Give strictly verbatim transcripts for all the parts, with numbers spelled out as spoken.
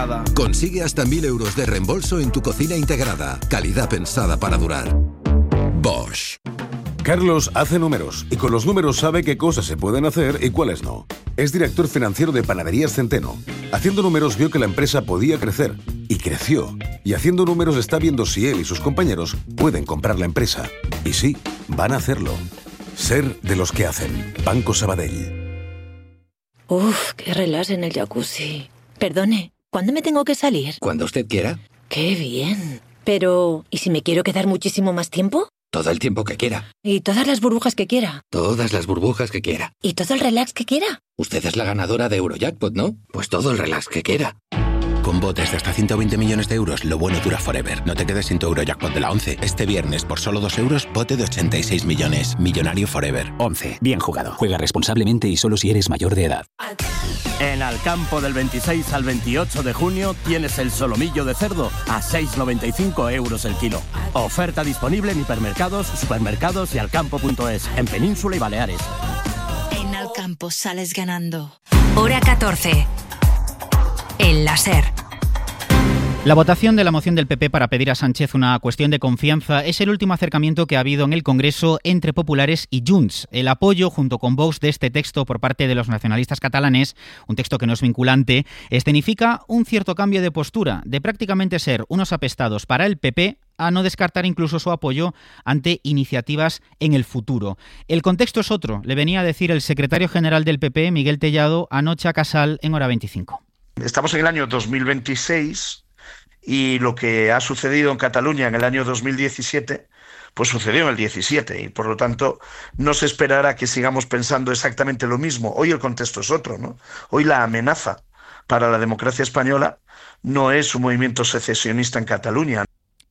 Consigue hasta mil euros de reembolso en tu cocina integrada. Calidad pensada para durar. Bosch. Carlos hace números y con los números sabe qué cosas se pueden hacer y cuáles no. Es director financiero de Panaderías Centeno. Haciendo números vio que la empresa podía crecer y creció. Y haciendo números está viendo si él y sus compañeros pueden comprar la empresa. Y sí, van a hacerlo. Ser de los que hacen. Banco Sabadell. Uf, qué relax en el jacuzzi. Perdone, ¿cuándo me tengo que salir? Cuando usted quiera. Qué bien. Pero, ¿y si me quiero quedar muchísimo más tiempo? Todo el tiempo que quiera. ¿Y todas las burbujas que quiera? Todas las burbujas que quiera. ¿Y todo el relax que quiera? Usted es la ganadora de Eurojackpot, ¿no? Pues todo el relax que quiera. Con botes de hasta ciento veinte millones de euros, lo bueno dura forever. No te quedes sin tu Eurojackpot de la once. Este viernes, por solo dos euros, bote de ochenta y seis millones. Millonario forever. once. Bien jugado. Juega responsablemente y solo si eres mayor de edad. En Alcampo del veintiséis al veintiocho de junio tienes el solomillo de cerdo a seis con noventa y cinco euros el kilo. Oferta disponible en hipermercados, supermercados y alcampo punto es, en Península y Baleares. En Alcampo sales ganando. Hora catorce. El láser. La votación de la moción del P P para pedir a Sánchez una cuestión de confianza es el último acercamiento que ha habido en el Congreso entre populares y Junts. El apoyo, junto con Vox, de este texto por parte de los nacionalistas catalanes, un texto que no es vinculante, escenifica un cierto cambio de postura, de prácticamente ser unos apestados para el P P a no descartar incluso su apoyo ante iniciativas en el futuro. El contexto es otro, le venía a decir el secretario general del P P, Miguel Tellado, anoche a Casal en Hora veinticinco. Estamos en el año dos mil veintiséis y lo que ha sucedido en Cataluña en el año dos mil diecisiete, pues sucedió en el diecisiete y por lo tanto no se esperará que sigamos pensando exactamente lo mismo. Hoy el contexto es otro, ¿no? Hoy la amenaza para la democracia española no es un movimiento secesionista en Cataluña.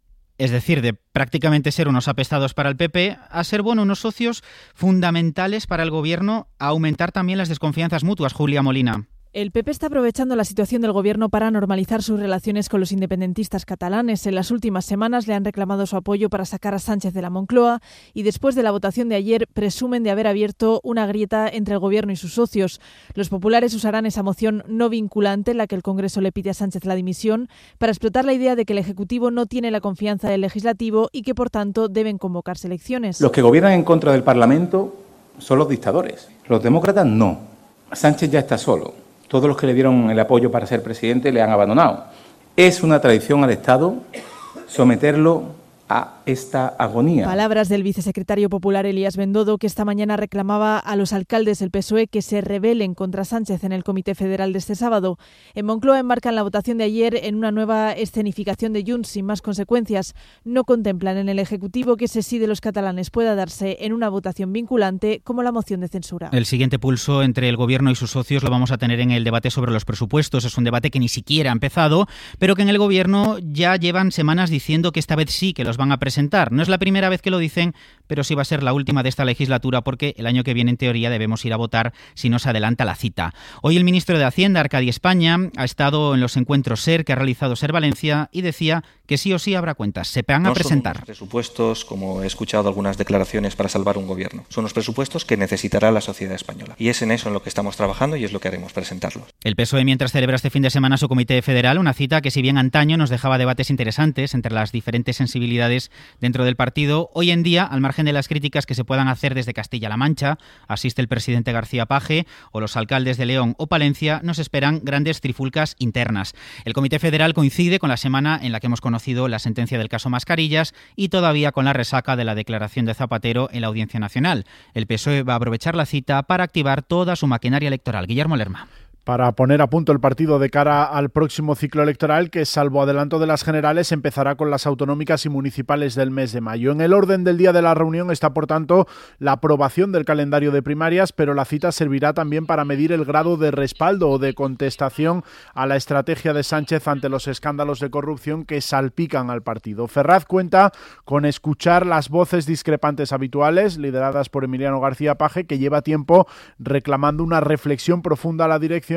Es decir, de prácticamente ser unos apestados para el P P a ser, bueno, unos socios fundamentales para el gobierno, a aumentar también las desconfianzas mutuas. Julia Molina. El P P está aprovechando la situación del gobierno para normalizar sus relaciones con los independentistas catalanes. En las últimas semanas le han reclamado su apoyo para sacar a Sánchez de la Moncloa y después de la votación de ayer presumen de haber abierto una grieta entre el gobierno y sus socios. Los populares usarán esa moción no vinculante en la que el Congreso le pide a Sánchez la dimisión para explotar la idea de que el Ejecutivo no tiene la confianza del Legislativo y que por tanto deben convocarse elecciones. Los que gobiernan en contra del Parlamento son los dictadores. Los demócratas no. Sánchez ya está solo. Todos los que le dieron el apoyo para ser presidente le han abandonado. Es una traición al Estado someterlo a esta agonía. Palabras del vicesecretario popular Elías Bendodo, que esta mañana reclamaba a los alcaldes del P S O E que se rebelen contra Sánchez en el Comité Federal de este sábado. En Moncloa enmarcan la votación de ayer en una nueva escenificación de Junts sin más consecuencias. No contemplan en el Ejecutivo que ese sí de los catalanes pueda darse en una votación vinculante como la moción de censura. El siguiente pulso entre el Gobierno y sus socios lo vamos a tener en el debate sobre los presupuestos. Es un debate que ni siquiera ha empezado, pero que en el Gobierno ya llevan semanas diciendo que esta vez sí que los van a presentar. No es la primera vez que lo dicen, pero sí va a ser la última de esta legislatura porque el año que viene, en teoría, debemos ir a votar si no se adelanta la cita. Hoy el ministro de Hacienda, Arcadi España, ha estado en los encuentros SER que ha realizado SER Valencia y decía que sí o sí habrá cuentas. Se van a presentar. No son presupuestos, como he escuchado algunas declaraciones, para salvar un gobierno. Son los presupuestos que necesitará la sociedad española. Y es en eso en lo que estamos trabajando y es lo que haremos, presentarlos. El P S O E mientras celebra este fin de semana su Comité Federal, una cita que si bien antaño nos dejaba debates interesantes entre las diferentes sensibilidades dentro del partido, hoy en día, al margen de las críticas que se puedan hacer desde Castilla-La Mancha, asiste el presidente García Page o los alcaldes de León o Palencia, nos esperan grandes trifulcas internas. El Comité Federal coincide con la semana en la que hemos conocido la sentencia del caso Mascarillas y todavía con la resaca de la declaración de Zapatero en la Audiencia Nacional. El P S O E va a aprovechar la cita para activar toda su maquinaria electoral. Guillermo Lerma. Para poner a punto el partido de cara al próximo ciclo electoral que, salvo adelanto de las generales, empezará con las autonómicas y municipales del mes de mayo. En el orden del día de la reunión está, por tanto, la aprobación del calendario de primarias, pero la cita servirá también para medir el grado de respaldo o de contestación a la estrategia de Sánchez ante los escándalos de corrupción que salpican al partido. Ferraz cuenta con escuchar las voces discrepantes habituales, lideradas por Emiliano García Page, que lleva tiempo reclamando una reflexión profunda a la dirección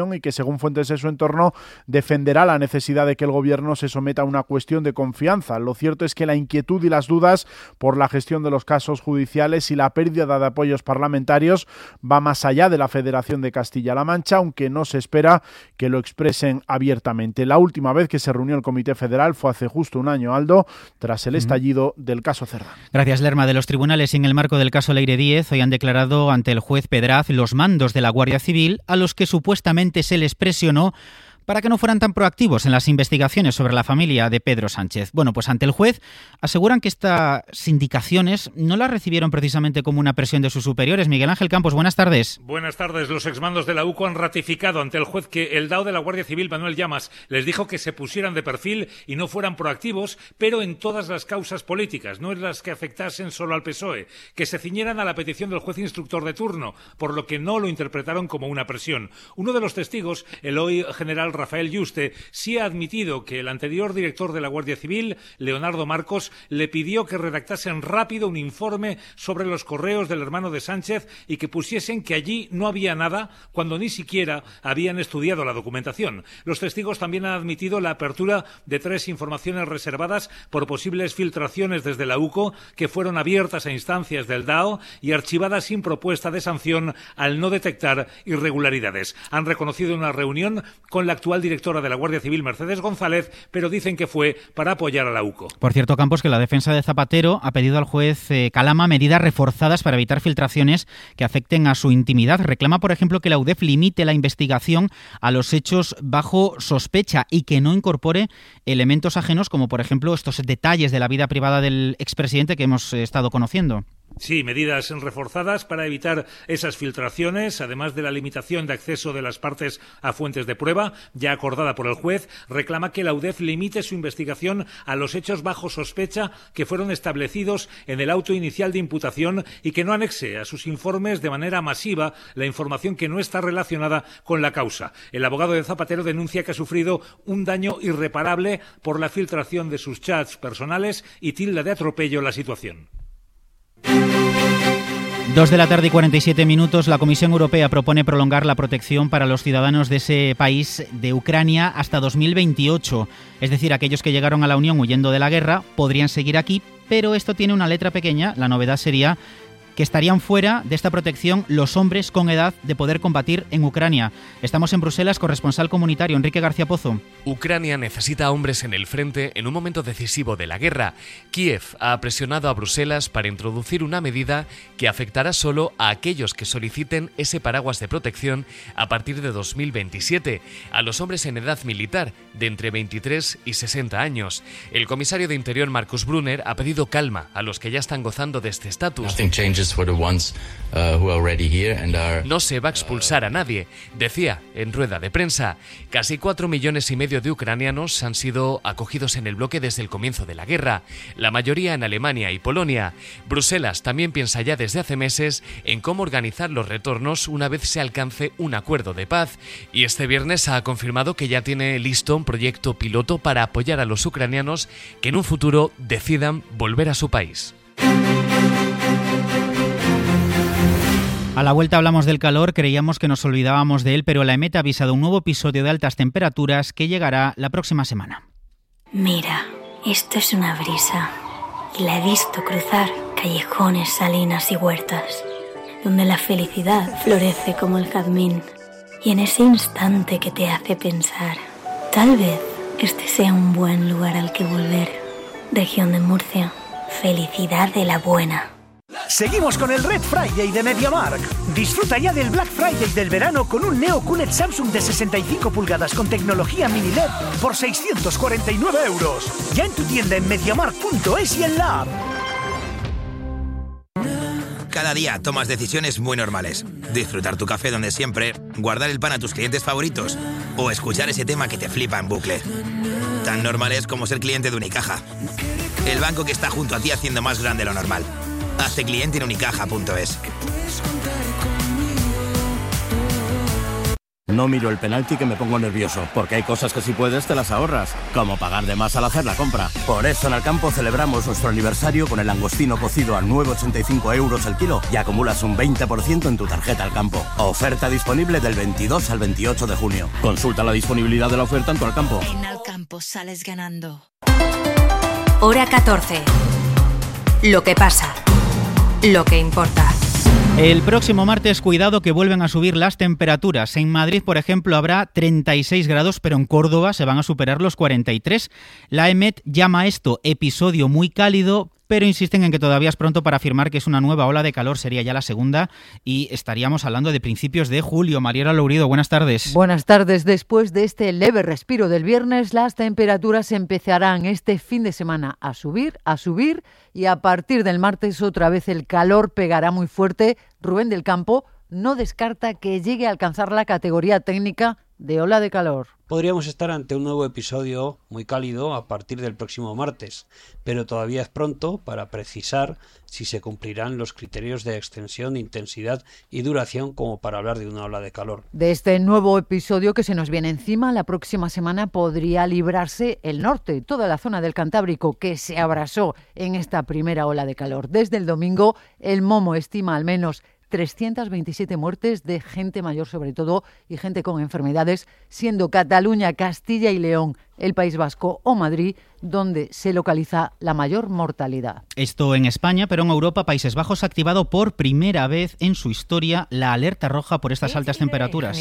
reunión y que, según fuentes de su entorno, defenderá la necesidad de que el gobierno se someta a una cuestión de confianza. Lo cierto es que la inquietud y las dudas por la gestión de los casos judiciales y la pérdida de apoyos parlamentarios va más allá de la Federación de Castilla-La Mancha, aunque no se espera que lo expresen abiertamente. La última vez que se reunió el Comité Federal fue hace justo un año, Aldo, tras el estallido del caso Cerdán. Gracias, Lerma. De los tribunales, en el marco del caso Leire Díez, hoy han declarado ante el juez Pedraz los mandos de la Guardia Civil, a los que supuestamente se les presionó para que no fueran tan proactivos en las investigaciones sobre la familia de Pedro Sánchez. Bueno, pues ante el juez aseguran que estas indicaciones no las recibieron precisamente como una presión de sus superiores. Miguel Ángel Campos, buenas tardes. Buenas tardes. Los exmandos de la U C O han ratificado ante el juez que el D A O de la Guardia Civil, Manuel Llamas, les dijo que se pusieran de perfil y no fueran proactivos, pero en todas las causas políticas, no en las que afectasen solo al P S O E, que se ciñeran a la petición del juez instructor de turno, por lo que no lo interpretaron como una presión. Uno de los testigos, el hoy general Rafael Yuste, sí ha admitido que el anterior director de la Guardia Civil, Leonardo Marcos, le pidió que redactasen rápido un informe sobre los correos del hermano de Sánchez y que pusiesen que allí no había nada cuando ni siquiera habían estudiado la documentación. Los testigos también han admitido la apertura de tres informaciones reservadas por posibles filtraciones desde la U C O que fueron abiertas a instancias del D A O y archivadas sin propuesta de sanción al no detectar irregularidades. Han reconocido una reunión con la actual directora de la Guardia Civil, Mercedes González, pero dicen que fue para apoyar a la U C O. Por cierto, Campos, que la defensa de Zapatero ha pedido al juez eh, Calama medidas reforzadas para evitar filtraciones que afecten a su intimidad. Reclama, por ejemplo, que la U D E F limite la investigación a los hechos bajo sospecha y que no incorpore elementos ajenos, como por ejemplo estos detalles de la vida privada del expresidente que hemos eh, estado conociendo. Sí, medidas reforzadas para evitar esas filtraciones, además de la limitación de acceso de las partes a fuentes de prueba, ya acordada por el juez. Reclama que la U D E F limite su investigación a los hechos bajo sospecha que fueron establecidos en el auto inicial de imputación y que no anexe a sus informes de manera masiva la información que no está relacionada con la causa. El abogado de Zapatero denuncia que ha sufrido un daño irreparable por la filtración de sus chats personales y tilda de atropello la situación. Dos de la tarde y cuarenta y siete minutos. La Comisión Europea propone prolongar la protección para los ciudadanos de ese país, de Ucrania, hasta dos mil veintiocho. Es decir, aquellos que llegaron a la Unión huyendo de la guerra podrían seguir aquí, pero esto tiene una letra pequeña. La novedad sería que estarían fuera de esta protección los hombres con edad de poder combatir en Ucrania. Estamos en Bruselas, corresponsal comunitario Enrique García Pozo. Ucrania necesita hombres en el frente en un momento decisivo de la guerra. Kiev ha presionado a Bruselas para introducir una medida que afectará solo a aquellos que soliciten ese paraguas de protección a partir de dos mil veintisiete, a los hombres en edad militar de entre veintitrés y sesenta años. El comisario de Interior, Markus Brunner, ha pedido calma a los que ya están gozando de este estatus. No se va a expulsar a nadie, decía en rueda de prensa. Casi cuatro millones y medio de ucranianos han sido acogidos en el bloque desde el comienzo de la guerra, la mayoría en Alemania y Polonia. Bruselas también piensa ya desde hace meses en cómo organizar los retornos una vez se alcance un acuerdo de paz, y este viernes ha confirmado que ya tiene listo un proyecto piloto para apoyar a los ucranianos que en un futuro decidan volver a su país. A la vuelta hablamos del calor, creíamos que nos olvidábamos de él, pero la EMET ha avisado un nuevo episodio de altas temperaturas que llegará la próxima semana. Mira, esto es una brisa y la he visto cruzar callejones, salinas y huertas, donde la felicidad florece como el jazmín. Y en ese instante que te hace pensar, tal vez este sea un buen lugar al que volver. Región de Murcia, felicidad de la buena. Seguimos con el Red Friday de MediaMarkt. Disfruta ya del Black Friday del verano con un Neo Q L E D Samsung de sesenta y cinco pulgadas con tecnología mini L E D por seiscientos cuarenta y nueve euros. Ya en tu tienda en mediamarkt punto es y en la app. Cada día tomas decisiones muy normales. Disfrutar tu café donde siempre, guardar el pan a tus clientes favoritos o escuchar ese tema que te flipa en bucle. Tan normales como ser cliente de Unicaja. El banco que está junto a ti haciendo más grande lo normal. Hazte cliente en unicaja punto es. No miro el penalti que me pongo nervioso, porque hay cosas que si puedes te las ahorras, como pagar de más al hacer la compra. Por eso en Alcampo celebramos nuestro aniversario con el langostino cocido a nueve con ochenta y cinco euros el kilo y acumulas un veinte por ciento en tu tarjeta Alcampo. Oferta disponible del veintidós al veintiocho de junio. Consulta la disponibilidad de la oferta en tu Alcampo. En Alcampo sales ganando. Hora catorce. Lo que pasa. Lo que importa. El próximo martes, cuidado que vuelven a subir las temperaturas. En Madrid, por ejemplo, habrá treinta y seis grados, pero en Córdoba se van a superar los cuarenta y tres. La E M E T llama a esto episodio muy cálido, pero insisten en que todavía es pronto para afirmar que es una nueva ola de calor. Sería ya la segunda y estaríamos hablando de principios de julio. Mariela Lourido, buenas tardes. Buenas tardes. Después de este leve respiro del viernes, las temperaturas empezarán este fin de semana a subir, a subir y a partir del martes otra vez el calor pegará muy fuerte. Rubén del Campo no descarta que llegue a alcanzar la categoría técnica de ola de calor. Podríamos estar ante un nuevo episodio muy cálido a partir del próximo martes, pero todavía es pronto para precisar si se cumplirán los criterios de extensión, intensidad y duración como para hablar de una ola de calor. De este nuevo episodio que se nos viene encima, la próxima semana podría librarse el norte, toda la zona del Cantábrico que se abrasó en esta primera ola de calor. Desde el domingo, el Momo estima al menos trescientas veintisiete muertes de gente mayor sobre todo y gente con enfermedades, siendo Cataluña, Castilla y León, el País Vasco o Madrid donde se localiza la mayor mortalidad. Esto en España, pero en Europa, Países Bajos ha activado por primera vez en su historia la alerta roja por estas altas temperaturas.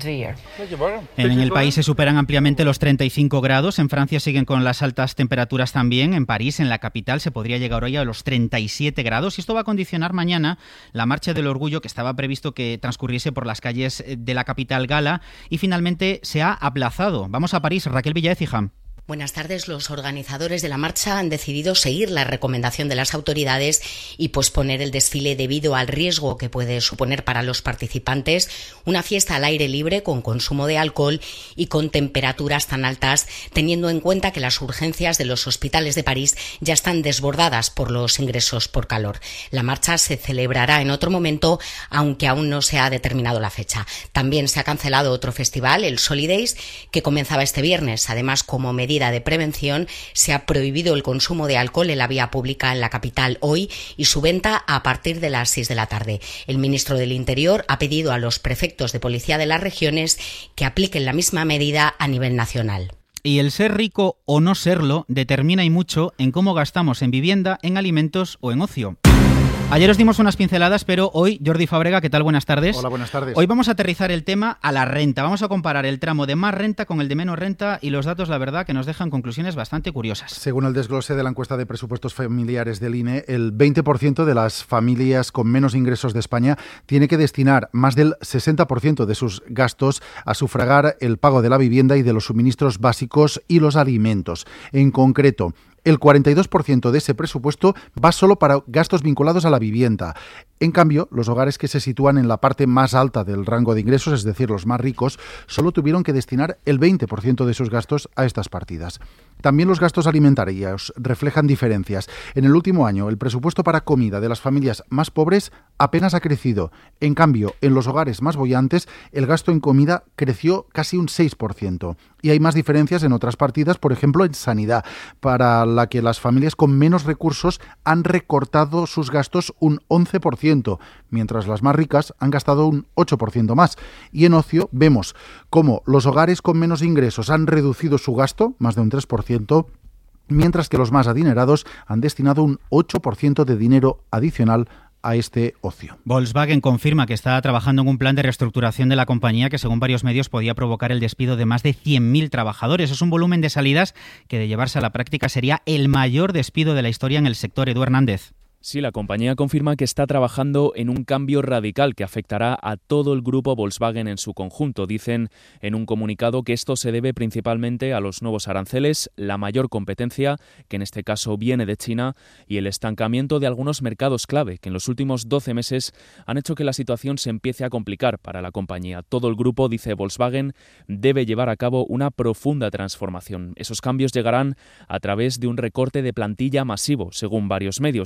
En el país se superan ampliamente los treinta y cinco grados, en Francia siguen con las altas temperaturas también, en París, en la capital, se podría llegar hoy a los treinta y siete grados y esto va a condicionar mañana la marcha del orgullo que estaba previsto que transcurriese por las calles de la capital gala y finalmente se ha aplazado. Vamos a París, Raquel Villaécija. Buenas tardes. Los organizadores de la marcha han decidido seguir la recomendación de las autoridades y posponer el desfile debido al riesgo que puede suponer para los participantes una fiesta al aire libre con consumo de alcohol y con temperaturas tan altas, teniendo en cuenta que las urgencias de los hospitales de París ya están desbordadas por los ingresos por calor. La marcha se celebrará en otro momento, aunque aún no se ha determinado la fecha. También se ha cancelado otro festival, el Solidays, que comenzaba este viernes. Además, como medida de prevención, se ha prohibido el consumo de alcohol en la vía pública en la capital hoy y su venta a partir de las seis de la tarde. El ministro del Interior ha pedido a los prefectos de policía de las regiones que apliquen la misma medida a nivel nacional. Y el ser rico o no serlo determina y mucho en cómo gastamos en vivienda, en alimentos o en ocio. Ayer os dimos unas pinceladas, pero hoy, Jordi Fábrega, ¿qué tal? Buenas tardes. Hola, buenas tardes. Hoy vamos a aterrizar el tema a la renta. Vamos a comparar el tramo de más renta con el de menos renta y los datos, la verdad, que nos dejan conclusiones bastante curiosas. Según el desglose de la encuesta de presupuestos familiares del I N E, el veinte por ciento de las familias con menos ingresos de España tiene que destinar más del sesenta por ciento de sus gastos a sufragar el pago de la vivienda y de los suministros básicos y los alimentos. En concreto, el cuarenta y dos por ciento de ese presupuesto va solo para gastos vinculados a la vivienda. En cambio, los hogares que se sitúan en la parte más alta del rango de ingresos, es decir, los más ricos, solo tuvieron que destinar el veinte por ciento de sus gastos a estas partidas. También los gastos alimentarios reflejan diferencias. En el último año, el presupuesto para comida de las familias más pobres apenas ha crecido. En cambio, en los hogares más boyantes, el gasto en comida creció casi un seis por ciento. Y hay más diferencias en otras partidas, por ejemplo, en sanidad, para la que las familias con menos recursos han recortado sus gastos un once por ciento, mientras las más ricas han gastado un ocho por ciento más. Y en ocio vemos cómo los hogares con menos ingresos han reducido su gasto, más de un tres por ciento, mientras que los más adinerados han destinado un ocho por ciento de dinero adicional a este ocio. Volkswagen confirma que está trabajando en un plan de reestructuración de la compañía que, según varios medios, podía provocar el despido de más de cien mil trabajadores. Es un volumen de salidas que, de llevarse a la práctica, sería el mayor despido de la historia en el sector. Edu Hernández. Sí, la compañía confirma que está trabajando en un cambio radical que afectará a todo el grupo Volkswagen en su conjunto. Dicen en un comunicado que esto se debe principalmente a los nuevos aranceles, la mayor competencia, que en este caso viene de China, y el estancamiento de algunos mercados clave, que en los últimos doce meses han hecho que la situación se empiece a complicar para la compañía. Todo el grupo, dice Volkswagen, debe llevar a cabo una profunda transformación. Esos cambios llegarán a través de un recorte de plantilla masivo, según varios medios. La cifra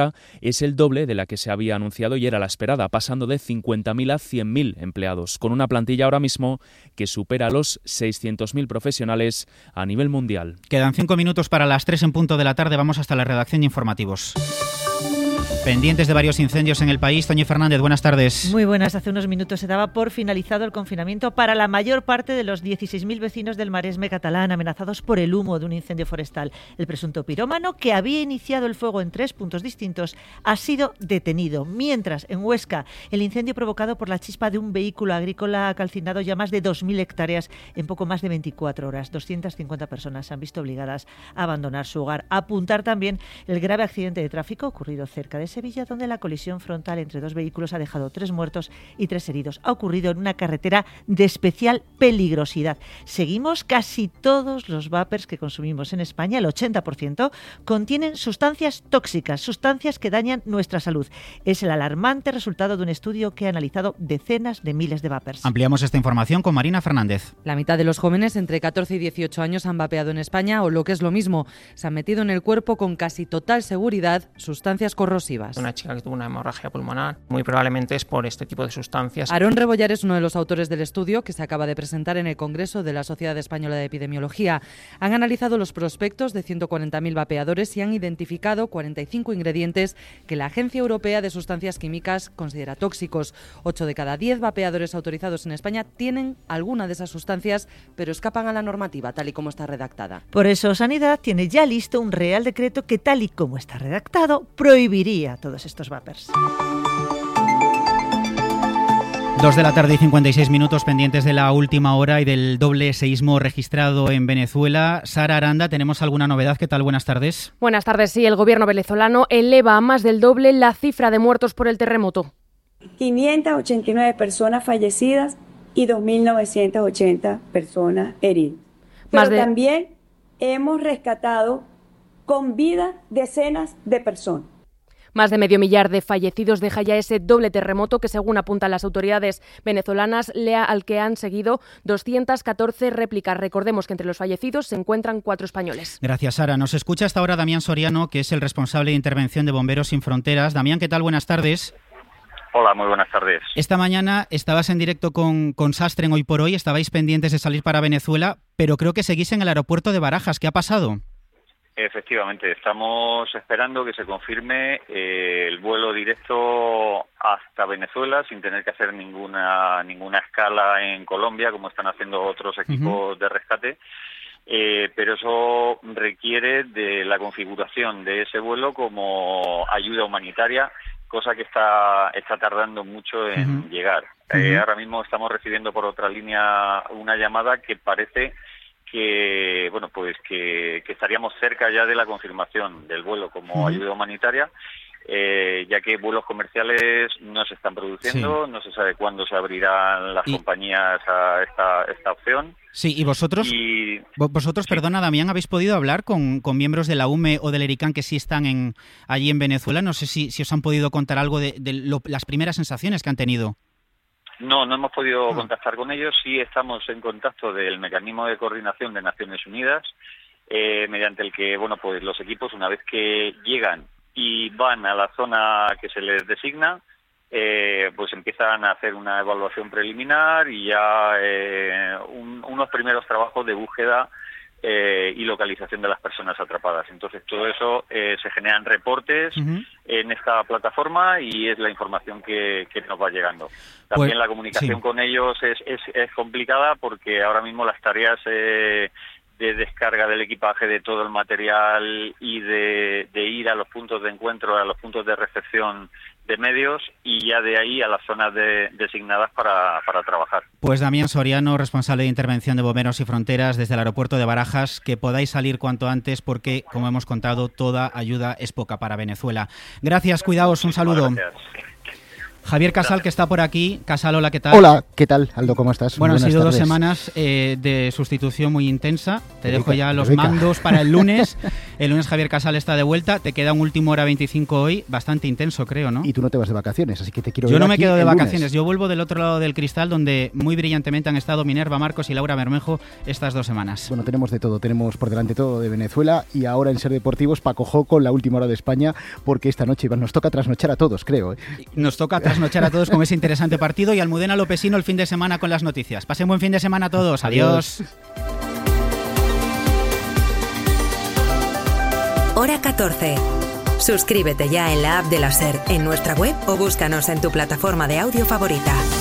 cifra es el doble de la que se había anunciado y era la esperada, pasando de cincuenta mil a cien mil empleados, con una plantilla ahora mismo que supera los seiscientos mil profesionales a nivel mundial. Quedan cinco minutos para las tres en punto de la tarde. Vamos hasta la redacción de informativos. Pendientes de varios incendios en el país. Toñi Fernández, buenas tardes. Muy buenas. Hace unos minutos se daba por finalizado el confinamiento para la mayor parte de los dieciséis mil vecinos del Maresme catalán amenazados por el humo de un incendio forestal. El presunto pirómano, que había iniciado el fuego en tres puntos distintos, ha sido detenido. Mientras, en Huesca, el incendio provocado por la chispa de un vehículo agrícola ha calcinado ya más de dos mil hectáreas en poco más de veinticuatro horas. doscientas cincuenta personas se han visto obligadas a abandonar su hogar. A apuntar también el grave accidente de tráfico ocurrido cerca de Sevilla, donde la colisión frontal entre dos vehículos ha dejado tres muertos y tres heridos. Ha ocurrido en una carretera de especial peligrosidad. Seguimos, casi todos los vapers que consumimos en España, el ochenta por ciento, contienen sustancias tóxicas, sustancias que dañan nuestra salud. Es el alarmante resultado de un estudio que ha analizado decenas de miles de vapers. Ampliamos esta información con Marina Fernández. La mitad de los jóvenes entre catorce y dieciocho años han vapeado en España, o lo que es lo mismo, se han metido en el cuerpo con casi total seguridad sustancias corrosivas. Una chica que tuvo una hemorragia pulmonar, muy probablemente es por este tipo de sustancias. Aarón Rebollar es uno de los autores del estudio que se acaba de presentar en el Congreso de la Sociedad Española de Epidemiología. Han analizado los prospectos de ciento cuarenta mil vapeadores y han identificado cuarenta y cinco ingredientes que la Agencia Europea de Sustancias Químicas considera tóxicos. ocho de cada diez vapeadores autorizados en España tienen alguna de esas sustancias, pero escapan a la normativa, tal y como está redactada. Por eso Sanidad tiene ya listo un Real Decreto que, tal y como está redactado, prohibiría todos estos vapers. Dos de la tarde y cincuenta y seis minutos, pendientes de la última hora y del doble seísmo registrado en Venezuela. Sara Aranda, ¿tenemos alguna novedad? ¿Qué tal? Buenas tardes. Buenas tardes. Sí, el gobierno venezolano eleva a más del doble la cifra de muertos por el terremoto. quinientas ochenta y nueve personas fallecidas y dos mil novecientas ochenta personas heridas. Pero de... también hemos rescatado con vida decenas de personas. Más de medio millar de fallecidos deja ya ese doble terremoto que, según apuntan las autoridades venezolanas, lea al que han seguido doscientas catorce réplicas. Recordemos que entre los fallecidos se encuentran cuatro españoles. Gracias, Sara. Nos escucha hasta ahora Damián Soriano, que es el responsable de intervención de Bomberos Sin Fronteras. Damián, ¿qué tal? Buenas tardes. Hola, muy buenas tardes. Esta mañana estabas en directo con, con Sastre en Hoy por Hoy, estabais pendientes de salir para Venezuela, pero creo que seguís en el aeropuerto de Barajas. ¿Qué ha pasado? Efectivamente, estamos esperando que se confirme eh, el vuelo directo hasta Venezuela sin tener que hacer ninguna ninguna escala en Colombia, como están haciendo otros equipos uh-huh. de rescate, eh, pero eso requiere de la configuración de ese vuelo como ayuda humanitaria, cosa que está está tardando mucho en uh-huh. llegar. Uh-huh. Eh, ahora mismo estamos recibiendo por otra línea una llamada que parece que bueno pues que, que estaríamos cerca ya de la confirmación del vuelo como uh-huh. ayuda humanitaria, eh, ya que vuelos comerciales no se están produciendo, sí. no se sabe cuándo se abrirán las y... compañías a esta esta opción. Sí, y vosotros, y... vosotros, sí. perdona Damián, ¿habéis podido hablar con, con miembros de la U M E o del ERICAN que sí están en allí en Venezuela? No sé si, si os han podido contar algo de, de lo, las primeras sensaciones que han tenido. No, no hemos podido contactar con ellos. Sí estamos en contacto del mecanismo de coordinación de Naciones Unidas, eh, mediante el que, bueno, pues los equipos, una vez que llegan y van a la zona que se les designa, eh, pues empiezan a hacer una evaluación preliminar y ya eh, un, unos primeros trabajos de búsqueda Eh, y localización de las personas atrapadas. Entonces, todo eso eh, se generan reportes uh-huh. en esta plataforma y es la información que, que nos va llegando. También pues, la comunicación sí. con ellos es, es, es complicada porque ahora mismo las tareas eh, de descarga del equipaje de todo el material y de, de ir a los puntos de encuentro, a los puntos de recepción de medios y ya de ahí a las zonas de, designadas para, para trabajar. Pues Damián Soriano, responsable de intervención de Bomberos Sin Fronteras desde el aeropuerto de Barajas, que podáis salir cuanto antes porque, como hemos contado, toda ayuda es poca para Venezuela. Gracias, cuidaos, un saludo. Gracias. Javier Casal, que está por aquí. Casal, hola, ¿qué tal? Hola, ¿qué tal, Aldo? ¿Cómo estás? Bueno, han Buenas sido tardes. dos semanas eh, de sustitución muy intensa. Te Rebeca, dejo ya los Rebeca. mandos para el lunes. El lunes Javier Casal está de vuelta. Te queda un último hora veinticinco hoy, bastante intenso, creo, ¿no? Y tú no te vas de vacaciones, así que te quiero Yo ver no me aquí quedo de el vacaciones. lunes. Yo vuelvo del otro lado del cristal, donde muy brillantemente han estado Minerva Marcos y Laura Bermejo estas dos semanas. Bueno, tenemos de todo. Tenemos por delante todo de Venezuela y ahora en Ser Deportivos Paco Jo con la última hora de España, porque esta noche Iván, nos toca trasnochar a todos, creo. ¿eh? Nos toca trasnochar a todos con ese interesante partido y Almudena Lopesino el fin de semana con las noticias. Pasen buen fin de semana a todos. Adiós. Adiós. Hora catorce. Suscríbete ya en la app de la SER, en nuestra web o búscanos en tu plataforma de audio favorita.